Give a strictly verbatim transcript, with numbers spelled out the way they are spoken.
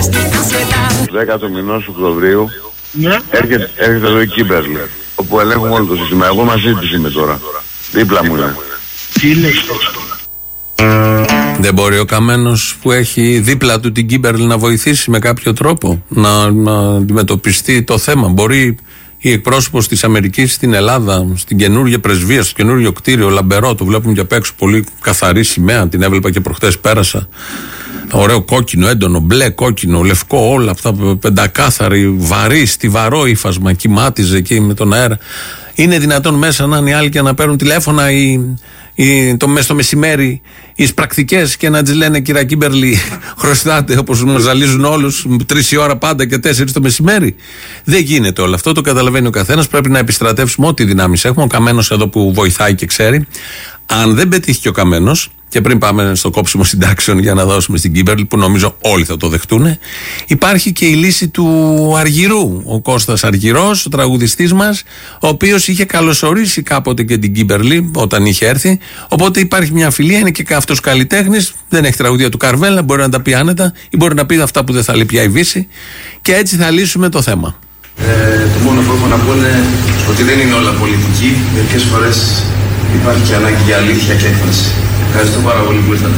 δέκα του μηνός Οκτωβρίου ναι. έρχεται, έρχεται εδώ η Κίμπερλι, όπου ελέγχουμε όλο το σύστημα. Εγώ μαζί της είμαι τώρα. Δίπλα μου είναι. Τι λες τόσο. Δεν μπορεί ο Καμένος που έχει δίπλα του την Κίμπερλι να βοηθήσει με κάποιο τρόπο να, να αντιμετωπιστεί το θέμα? Μπορεί η εκπρόσωπος της Αμερικής στην Ελλάδα, στην καινούργια πρεσβεία, στο καινούργιο κτίριο, λαμπερό, το βλέπουμε και απ' έξω, πολύ καθαρή σημαία, την έβλεπα και προχτές πέρασα. Ωραίο κόκκινο, έντονο, μπλε, κόκκινο, λευκό, όλα αυτά πεντακάθαρη, βαρύ, στιβαρό ύφασμα, κοιμάτιζε εκεί με τον αέρα. Είναι δυνατόν μέσα να είναι οι άλλοι και να παίρνουν τηλέφωνα ή, ή το, στο μεσημέρι οι πρακτικές και να τις λένε κυρία Κίμπερλι, χρωστάτε όπως μας ζαλίζουν όλους, τρεις η ώρα πάντα και τέσσερις το μεσημέρι? Δεν γίνεται όλο αυτό, το καταλαβαίνει ο καθένας. Πρέπει να επιστρατεύσουμε ό,τι δυνάμεις έχουμε. Ο Καμένος εδώ που βοηθάει και ξέρει. Αν δεν πετύχει και ο Καμένος, και πριν πάμε στο κόψιμο συντάξεων για να δώσουμε στην Κίμπερλι, που νομίζω όλοι θα το δεχτούν, υπάρχει και η λύση του Αργυρού. Ο Κώστας Αργυρός, ο τραγουδιστής μας, ο οποίος είχε καλωσορίσει κάποτε και την Κίμπερλι όταν είχε έρθει. Οπότε υπάρχει μια φιλία, είναι και αυτός καλλιτέχνης, δεν έχει τραγουδία του Καρβέλα, μπορεί να τα πει άνετα ή μπορεί να πει αυτά που δεν θα λέει πια η Βύση, και έτσι θα λύσουμε το θέμα. Ε, το μόνο που έχω να πω είναι ότι δεν είναι όλα πολιτική. Μερικές φορές υπάρχει και ανάγκη για αλήθεια και έκφραση. Ευχαριστώ πάρα πολύ που ήρθατε.